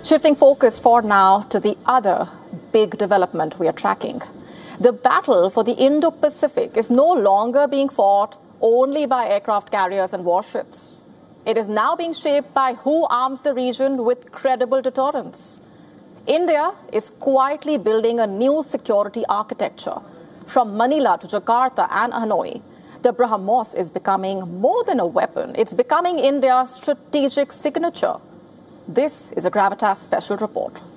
Shifting focus for now to the other big development we are tracking. The battle for the Indo-Pacific is no longer being fought only by aircraft carriers and warships. It is now being shaped by who arms the region with credible deterrence. India is quietly building a new security architecture. From Manila to Jakarta and Hanoi, the BrahMos is becoming more than a weapon. It's becoming India's strategic signature. This is a Gravitas Special Report.